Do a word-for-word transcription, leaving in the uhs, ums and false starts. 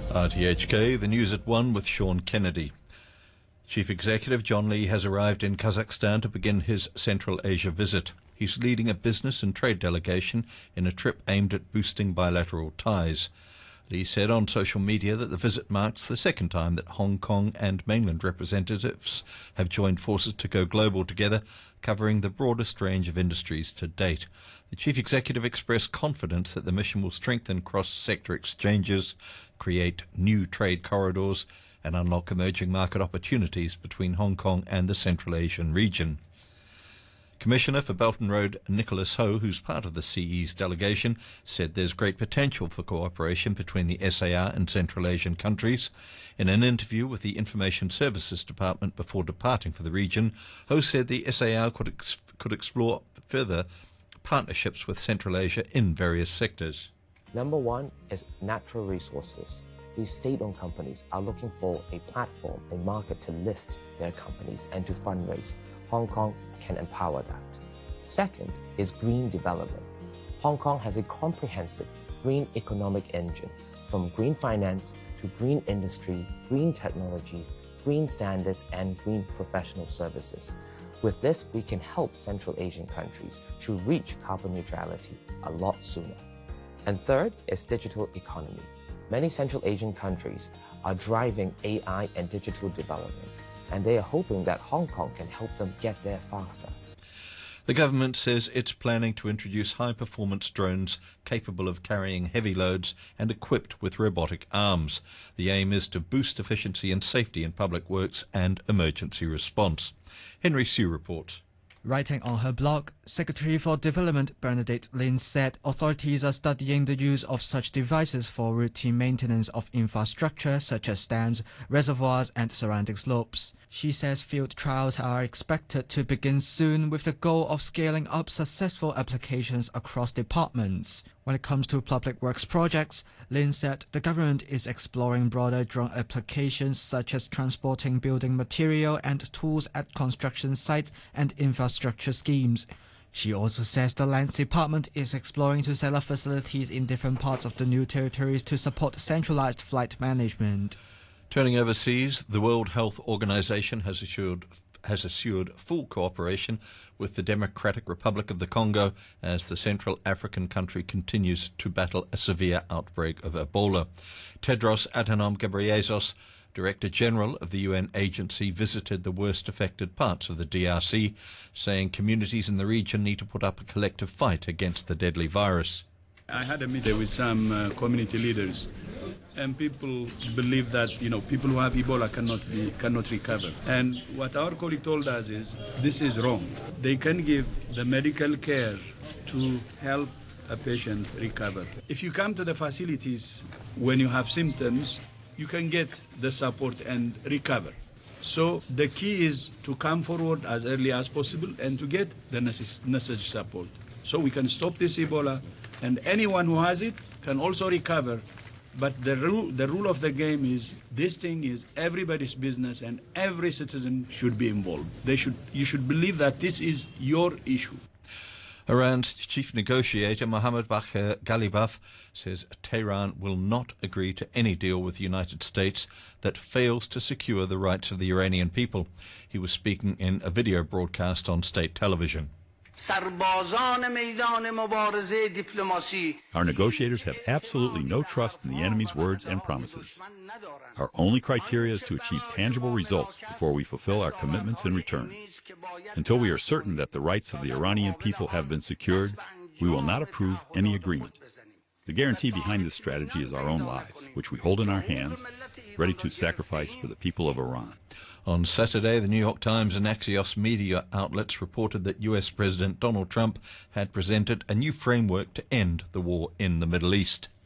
R T H K, the news at one with Sean Kennedy. Chief Executive John Lee has arrived in Kazakhstan to begin his Central Asia visit. He's leading a business and trade delegation in a trip aimed at boosting bilateral ties. Lee said on social media that the visit marks the second time that Hong Kong and mainland representatives have joined forces to go global together, covering the broadest range of industries to date. The chief executive expressed confidence that the mission will strengthen cross-sector exchanges, create new trade corridors, and unlock emerging market opportunities between Hong Kong and the Central Asian region. Commissioner for Belt and Road Nicholas Ho, who's part of the C E's delegation, said there's great potential for cooperation between the S A R and Central Asian countries. In an interview with the Information Services Department before departing for the region, Ho said the S A R could, ex- could explore further partnerships with Central Asia in various sectors. Number one is natural resources. These state-owned companies are looking for a platform, a market to list their companies and to fundraise. Hong Kong can empower that. Second is green development. Hong Kong has a comprehensive green economic engine, from green finance to green industry, green technologies, green standards, and green professional services. With this, we can help Central Asian countries to reach carbon neutrality a lot sooner. And third is digital economy. Many Central Asian countries are driving A I and digital development, and they are hoping that Hong Kong can help them get there faster. The government says it's planning to introduce high-performance drones capable of carrying heavy loads and equipped with robotic arms. The aim is to boost efficiency and safety in public works and emergency response. Henry Sue reports. Writing on her blog, Secretary for Development Bernadette Lin said authorities are studying the use of such devices for routine maintenance of infrastructure such as dams, reservoirs and surrounding slopes. She says field trials are expected to begin soon with the goal of scaling up successful applications across departments. When it comes to public works projects, Lin said the government is exploring broader drone applications such as transporting building material and tools at construction sites and infrastructure schemes. She also says the Lands Department is exploring to set up facilities in different parts of the new territories to support centralized flight management. Turning overseas, the World Health Organization has assured has assured full cooperation with the Democratic Republic of the Congo as the Central African country continues to battle a severe outbreak of Ebola. Tedros Adhanom Ghebreyesus, Director General of the U N agency, visited the worst affected parts of the D R C, saying communities in the region need to put up a collective fight against the deadly virus. I had a meeting with some uh, community leaders, and people believe that, you know, people who have Ebola cannot be cannot recover. And what our colleague told us is this is wrong. They can give the medical care to help a patient recover. If you come to the facilities when you have symptoms, you can get the support and recover. So the key is to come forward as early as possible and to get the necessary support, so we can stop this Ebola. And anyone who has it can also recover. But the rule, the rule of the game is this thing is everybody's business and every citizen should be involved. They should, you should believe that this is your issue. Iran's chief negotiator Mohammad Bagher Ghalibaf says Tehran will not agree to any deal with the United States that fails to secure the rights of the Iranian people. He was speaking in a video broadcast on state television. Our negotiators have absolutely no trust in the enemy's words and promises. Our only criteria is to achieve tangible results before we fulfill our commitments in return. Until we are certain that the rights of the Iranian people have been secured, we will not approve any agreement. The guarantee behind this strategy is our own lives, which we hold in our hands, ready to sacrifice for the people of Iran. On Saturday, the New York Times and Axios media outlets reported that U S President Donald Trump had presented a new framework to end the war in the Middle East.